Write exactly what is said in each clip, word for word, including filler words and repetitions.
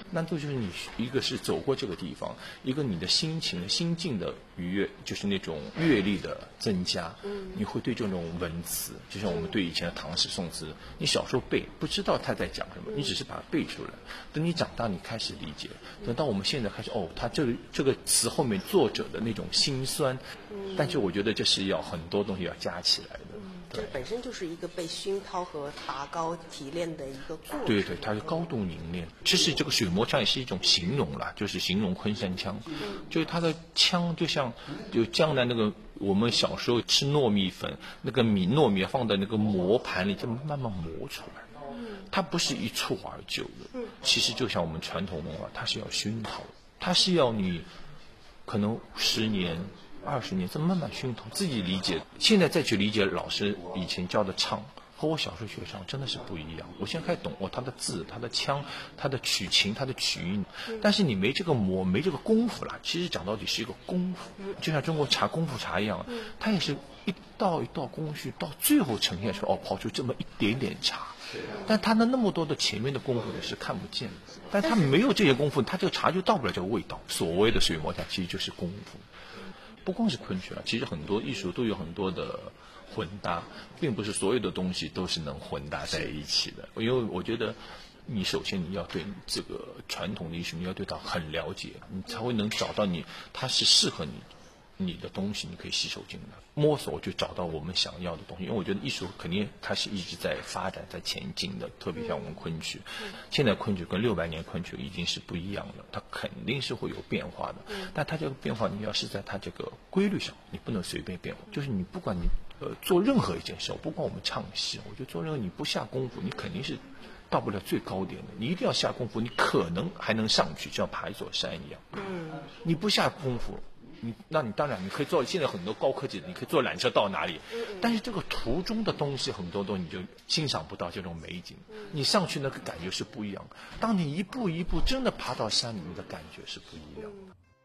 那这就是你一个是走过这个地方，一个你的心情心境的愉悦，就是那种阅历的增加。嗯，你会对这种文词，就像我们对以前的唐诗宋词，你小时候背不知道他在讲什么，你只是把它背出来。等你长大，你开始理解。等到我们现在开始，哦，他这个这个词后面作者的那种辛酸，但是我觉得这是要很多东西要加起来的。 这本身就是一个被熏陶和拔高提炼的一个过程。 对对，它是高度凝练。其实这个水磨枪也是一种形容啦，就是形容昆山腔，嗯、就是它的腔就像就江南那个我们小时候吃糯米粉，那个米糯米放在那个磨盘里，这么慢慢磨出来。它不是一蹴而就的，其实就像我们传统文化，它是要熏陶，它是要你可能十年。二十年，这么慢慢熏陶，自己理解。现在再去理解老师以前教的唱，和我小时候学唱真的是不一样。我现在开始懂哦，他的字、他的腔、他的曲情、他的曲韵。但是你没这个磨，没这个功夫啦。其实讲到底是一个功夫，就像中国茶功夫茶一样，它也是一道一道工序，到最后呈现出哦，跑出这么一点点茶。但他的那么多的前面的功夫你是看不见的，但他没有这些功夫，他这个茶就到不了这个味道。所谓的水磨茶其实就是功夫。不光是昆曲啊，其实很多艺术都有很多的混搭，并不是所有的东西都是能混搭在一起的。因为我觉得，你首先你要对这个传统的艺术，你要对它很了解，你才会能找到你它是适合你你的东西，你可以吸收进来，摸索就找到我们想要的东西。因为我觉得艺术肯定它是一直在发展、在前进的，特别像我们昆曲，现在昆曲跟六百年昆曲已经是不一样了，它肯定是会有变化的。但它这个变化，你要是在它这个规律上，你不能随便变化。就是你不管你呃做任何一件事，不管我们唱戏，我觉得做任何你不下功夫，你肯定是到不了最高点的。你一定要下功夫，你可能还能上去，就像爬一座山一样。嗯，你不下功夫。你那你当然你可以坐，现在很多高科技的，你可以坐缆车到哪里，但是这个途中的东西很多东西你就欣赏不到这种美景，你上去那个感觉是不一样。当你一步一步真的爬到山里，你的感觉是不一样。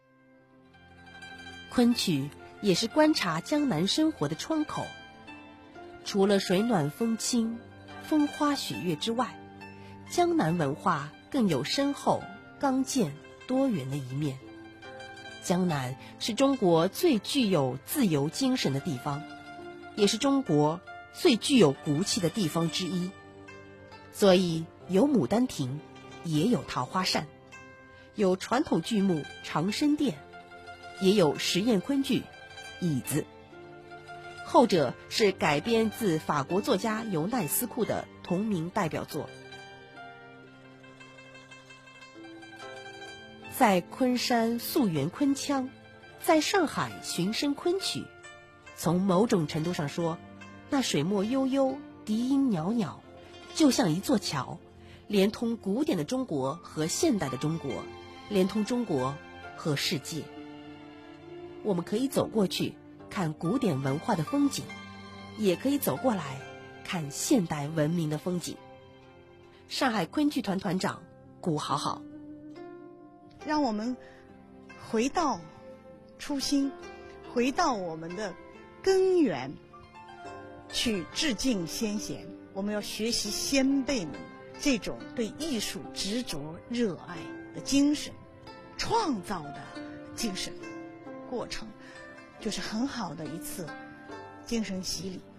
昆曲也是观察江南生活的窗口，除了水暖风轻、风花雪月之外，江南文化更有深厚、刚健、多元的一面。江南是中国最具有自由精神的地方，也是中国最具有骨气的地方之一。所以有牡丹亭，也有桃花扇，有传统剧目长生殿，也有实验昆剧椅子。后者是改编自法国作家尤奈斯库的同名代表作。在昆山溯源昆腔，在上海寻声昆曲，从某种程度上说，那水墨悠悠，笛音袅袅，就像一座桥，连通古典的中国和现代的中国，连通中国和世界。我们可以走过去看古典文化的风景，也可以走过来看现代文明的风景。上海昆剧团团长顾好好， 让我们回到初心，回到我们的根源，去致敬先贤。我们要学习先辈们这种对艺术执着热爱的精神，创造的精神过程，就是很好的一次精神洗礼。